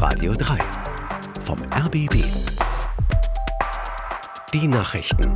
Radio 3 vom RBB. Die Nachrichten.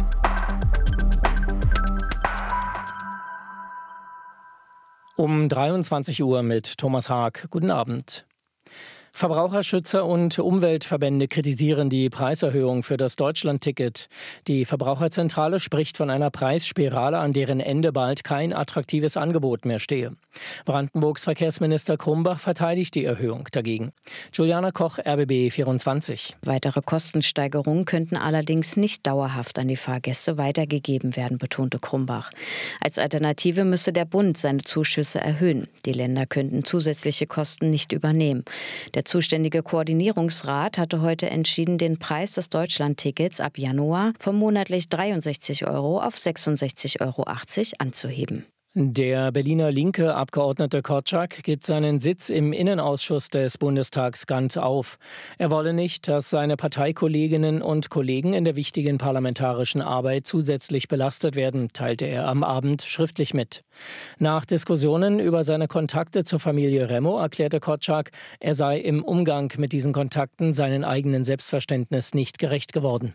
Um 23 Uhr mit Thomas Haag. Guten Abend. Verbraucherschützer und Umweltverbände kritisieren die Preiserhöhung für das Deutschlandticket. Die Verbraucherzentrale spricht von einer Preisspirale, an deren Ende bald kein attraktives Angebot mehr stehe. Brandenburgs Verkehrsminister Krumbach verteidigt die Erhöhung dagegen. Juliana Koch, RBB 24. Weitere Kostensteigerungen könnten allerdings nicht dauerhaft an die Fahrgäste weitergegeben werden, betonte Krumbach. Als Alternative müsse der Bund seine Zuschüsse erhöhen. Die Länder könnten zusätzliche Kosten nicht übernehmen. Der zuständige Koordinierungsrat hatte heute entschieden, den Preis des Deutschlandtickets ab Januar von monatlich 63 € auf 66,80 € anzuheben. Der Berliner linke Abgeordnete Korczak gibt seinen Sitz im Innenausschuss des Bundestags ganz auf. Er wolle nicht, dass seine Parteikolleginnen und Kollegen in der wichtigen parlamentarischen Arbeit zusätzlich belastet werden, teilte er am Abend schriftlich mit. Nach Diskussionen über seine Kontakte zur Familie Remo erklärte Korczak, er sei im Umgang mit diesen Kontakten seinem eigenen Selbstverständnis nicht gerecht geworden.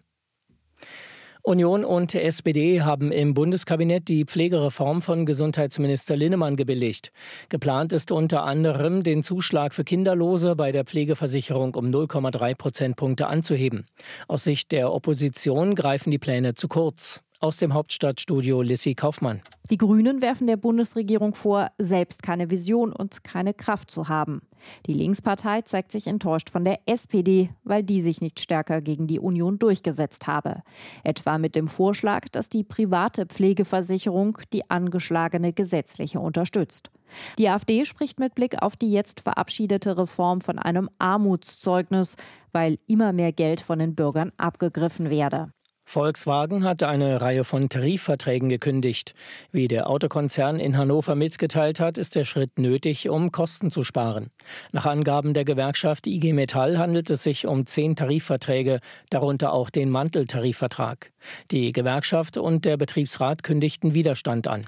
Union und SPD haben im Bundeskabinett die Pflegereform von Gesundheitsminister Linnemann gebilligt. Geplant ist unter anderem, den Zuschlag für Kinderlose bei der Pflegeversicherung um 0,3 Prozentpunkte anzuheben. Aus Sicht der Opposition greifen die Pläne zu kurz. Aus dem Hauptstadtstudio Lissy Kaufmann. Die Grünen werfen der Bundesregierung vor, selbst keine Vision und keine Kraft zu haben. Die Linkspartei zeigt sich enttäuscht von der SPD, weil die sich nicht stärker gegen die Union durchgesetzt habe. Etwa mit dem Vorschlag, dass die private Pflegeversicherung die angeschlagene gesetzliche unterstützt. Die AfD spricht mit Blick auf die jetzt verabschiedete Reform von einem Armutszeugnis, weil immer mehr Geld von den Bürgern abgegriffen werde. Volkswagen hat eine Reihe von Tarifverträgen gekündigt. Wie der Autokonzern in Hannover mitgeteilt hat, ist der Schritt nötig, um Kosten zu sparen. Nach Angaben der Gewerkschaft IG Metall handelt es sich um 10 Tarifverträge, darunter auch den Manteltarifvertrag. Die Gewerkschaft und der Betriebsrat kündigten Widerstand an.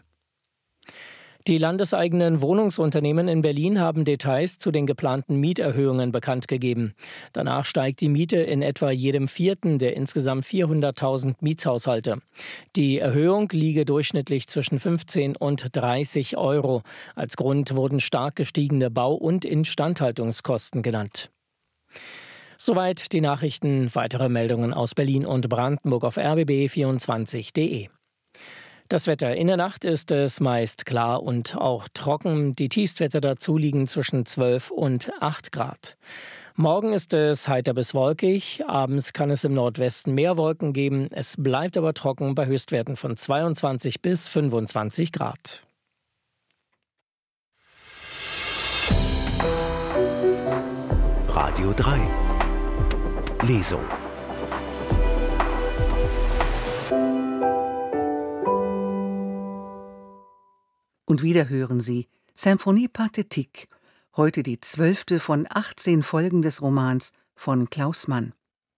Die landeseigenen Wohnungsunternehmen in Berlin haben Details zu den geplanten Mieterhöhungen bekannt gegeben. Danach steigt die Miete in etwa jedem vierten der insgesamt 400.000 Mietshaushalte. Die Erhöhung liege durchschnittlich zwischen 15 und 30 €. Als Grund wurden stark gestiegene Bau- und Instandhaltungskosten genannt. Soweit die Nachrichten. Weitere Meldungen aus Berlin und Brandenburg auf rbb24.de. Das Wetter. In der Nacht ist es meist klar und auch trocken. Die Tiefstwerte dazu liegen zwischen 12 und 8 Grad. Morgen ist es heiter bis wolkig. Abends kann es im Nordwesten mehr Wolken geben. Es bleibt aber trocken bei Höchstwerten von 22 bis 25 Grad. Radio 3 Lesung. Und wieder hören Sie Symphonie Pathétique, heute die 12. von 18 Folgen des Romans von Klaus Mann.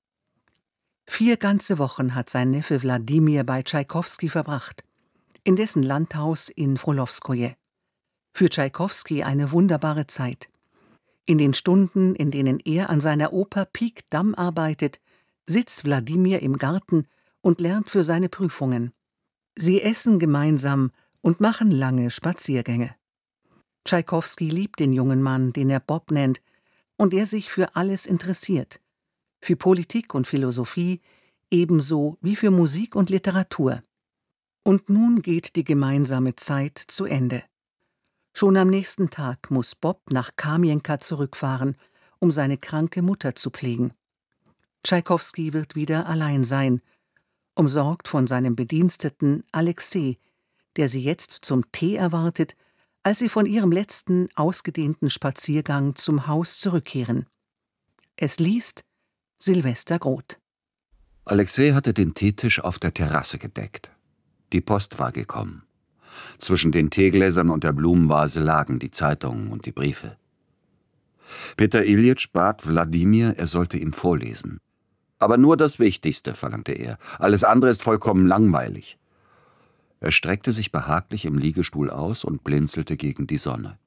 4 ganze Wochen hat sein Neffe Wladimir bei Tschaikowski verbracht, in dessen Landhaus in Frolowskoje. Für Tschaikowski eine wunderbare Zeit. In den Stunden, in denen er an seiner Oper Pik Dam arbeitet, sitzt Wladimir im Garten und lernt für seine Prüfungen. Sie essen gemeinsam und machen lange Spaziergänge. Tschaikowski liebt den jungen Mann, den er Bob nennt, und der sich für alles interessiert. Für Politik und Philosophie, ebenso wie für Musik und Literatur. Und nun geht die gemeinsame Zeit zu Ende. Schon am nächsten Tag muss Bob nach Kamienka zurückfahren, um seine kranke Mutter zu pflegen. Tschaikowski wird wieder allein sein, umsorgt von seinem Bediensteten Alexei, der sie jetzt zum Tee erwartet, als sie von ihrem letzten ausgedehnten Spaziergang zum Haus zurückkehren. Es liest Silvester Groth. Alexei hatte den Teetisch auf der Terrasse gedeckt. Die Post war gekommen. Zwischen den Teegläsern und der Blumenvase lagen die Zeitungen und die Briefe. Peter Iljitsch bat Wladimir, er sollte ihm vorlesen. Aber nur das Wichtigste, verlangte er. Alles andere ist vollkommen langweilig. Er streckte sich behaglich im Liegestuhl aus und blinzelte gegen die Sonne.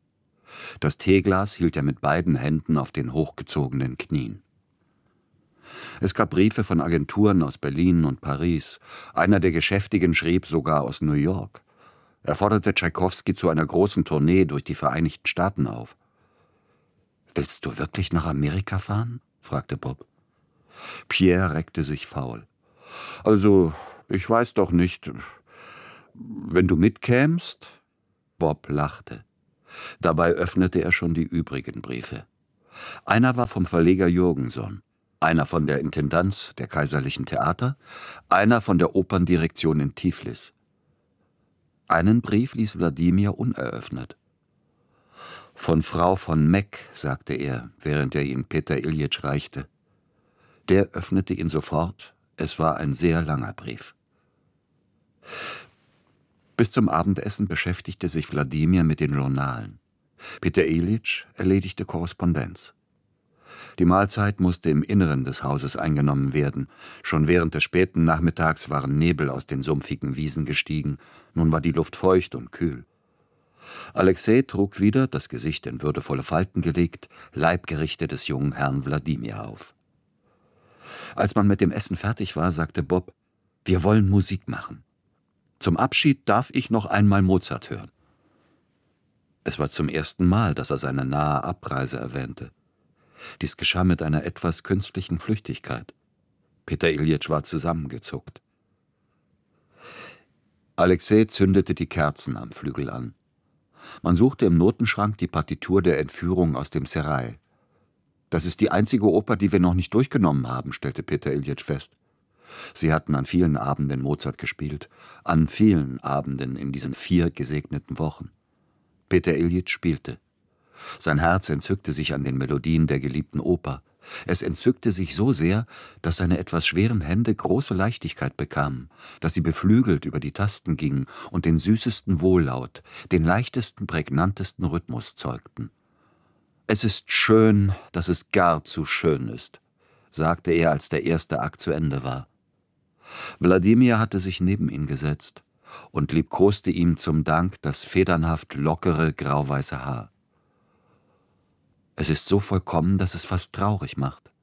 Das Teeglas hielt er mit beiden Händen auf den hochgezogenen Knien. Es gab Briefe von Agenturen aus Berlin und Paris. Einer der Geschäftigen schrieb sogar aus New York. Er forderte Tschaikowski zu einer großen Tournee durch die Vereinigten Staaten auf. »Willst du wirklich nach Amerika fahren?« fragte Bob. Pierre reckte sich faul. »Also, ich weiß doch nicht. Wenn du mitkämst?« Bob lachte. Dabei öffnete er schon die übrigen Briefe. Einer war vom Verleger Jürgenson, einer von der Intendanz der Kaiserlichen Theater, einer von der Operndirektion in Tiflis. Einen Brief ließ Wladimir uneröffnet. »Von Frau von Meck«, sagte er, während er ihn Peter Iljitsch reichte. Der öffnete ihn sofort. Es war ein sehr langer Brief. Bis zum Abendessen beschäftigte sich Wladimir mit den Journalen. Peter Iljitsch erledigte Korrespondenz. Die Mahlzeit musste im Inneren des Hauses eingenommen werden. Schon während des späten Nachmittags waren Nebel aus den sumpfigen Wiesen gestiegen. Nun war die Luft feucht und kühl. Alexei trug wieder, das Gesicht in würdevolle Falten gelegt, Leibgerichte des jungen Herrn Wladimir auf. Als man mit dem Essen fertig war, sagte Bob: »Wir wollen Musik machen. Zum Abschied darf ich noch einmal Mozart hören.« Es war zum ersten Mal, dass er seine nahe Abreise erwähnte. Dies geschah mit einer etwas künstlichen Flüchtigkeit. Peter Iljitsch war zusammengezuckt. Alexei zündete die Kerzen am Flügel an. Man suchte im Notenschrank die Partitur der Entführung aus dem Serail. »Das ist die einzige Oper, die wir noch nicht durchgenommen haben«, stellte Peter Iljitsch fest. Sie hatten an vielen Abenden Mozart gespielt, an vielen Abenden in diesen 4 gesegneten Wochen. Peter Iljitsch spielte. Sein Herz entzückte sich an den Melodien der geliebten Oper. Es entzückte sich so sehr, dass seine etwas schweren Hände große Leichtigkeit bekamen, dass sie beflügelt über die Tasten gingen und den süßesten Wohllaut, den leichtesten, prägnantesten Rhythmus zeugten. »Es ist schön, dass es gar zu schön ist«, sagte er, als der erste Akt zu Ende war. Wladimir hatte sich neben ihn gesetzt und liebkoste ihm zum Dank das federnhaft lockere, grauweiße Haar. »Es ist so vollkommen, dass es fast traurig macht.«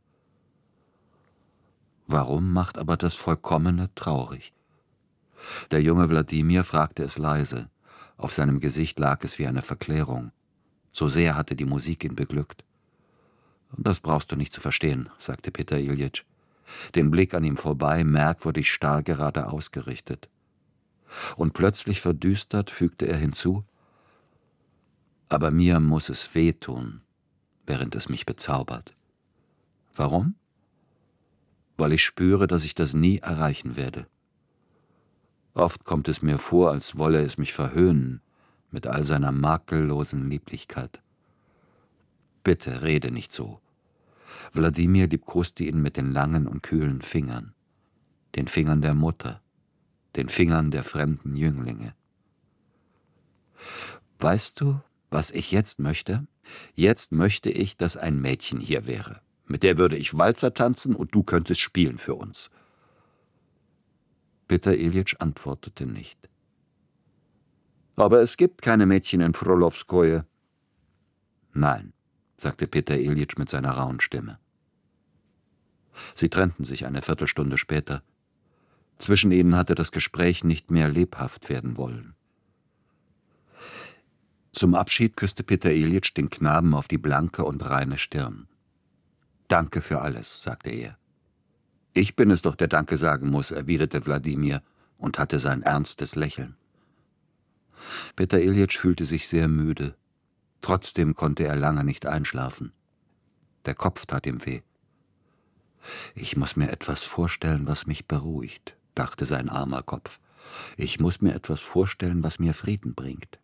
Warum macht aber das Vollkommene traurig? Der junge Wladimir fragte es leise. Auf seinem Gesicht lag es wie eine Verklärung. So sehr hatte die Musik ihn beglückt. »Das brauchst du nicht zu verstehen«, sagte Peter Iljitsch, den Blick an ihm vorbei, merkwürdig starr gerade ausgerichtet. Und plötzlich verdüstert fügte er hinzu: »Aber mir muss es wehtun, während es mich bezaubert. Warum? Weil ich spüre, dass ich das nie erreichen werde. Oft kommt es mir vor, als wolle es mich verhöhnen mit all seiner makellosen Lieblichkeit. Bitte rede nicht so.« Wladimir liebkoste ihn mit den langen und kühlen Fingern, den Fingern der Mutter, den Fingern der fremden Jünglinge. »Weißt du, was ich jetzt möchte? Jetzt möchte ich, dass ein Mädchen hier wäre. Mit der würde ich Walzer tanzen und du könntest spielen für uns.« Peter Iljitsch antwortete nicht. »Aber es gibt keine Mädchen in Frolowskoje.« »Nein«, sagte Peter Iljitsch mit seiner rauen Stimme. Sie trennten sich eine Viertelstunde später. Zwischen ihnen hatte das Gespräch nicht mehr lebhaft werden wollen. Zum Abschied küsste Peter Iljitsch den Knaben auf die blanke und reine Stirn. »Danke für alles«, sagte er. »Ich bin es doch, der Danke sagen muss«, erwiderte Wladimir und hatte sein ernstes Lächeln. Peter Iljitsch fühlte sich sehr müde. Trotzdem konnte er lange nicht einschlafen. Der Kopf tat ihm weh. »Ich muss mir etwas vorstellen, was mich beruhigt«, dachte sein armer Kopf. »Ich muss mir etwas vorstellen, was mir Frieden bringt.«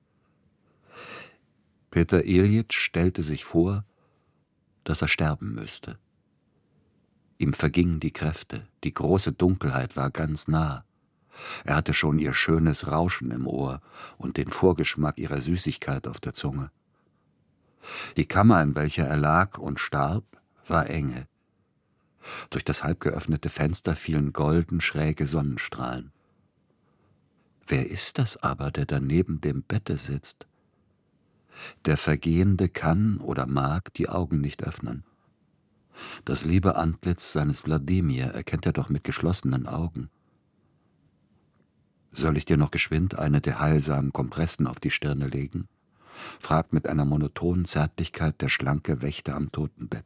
Peter Iljitsch stellte sich vor, dass er sterben müsste. Ihm vergingen die Kräfte, die große Dunkelheit war ganz nah. Er hatte schon ihr schönes Rauschen im Ohr und den Vorgeschmack ihrer Süßigkeit auf der Zunge. Die Kammer, in welcher er lag und starb, war enge. Durch das halb geöffnete Fenster fielen golden schräge Sonnenstrahlen. Wer ist das aber, der da neben dem Bette sitzt? Der Vergehende kann oder mag die Augen nicht öffnen. Das liebe Antlitz seines Wladimir erkennt er doch mit geschlossenen Augen. »Soll ich dir noch geschwind eine der heilsamen Kompressen auf die Stirne legen?« fragt mit einer monotonen Zärtlichkeit der schlanke Wächter am Totenbett.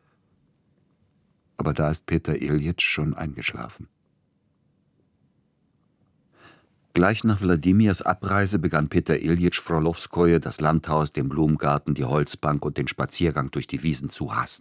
Aber da ist Peter Iljitsch schon eingeschlafen. Gleich nach Wladimirs Abreise begann Peter Iljitsch Frolowskoje das Landhaus, den Blumengarten, die Holzbank und den Spaziergang durch die Wiesen zu hassen.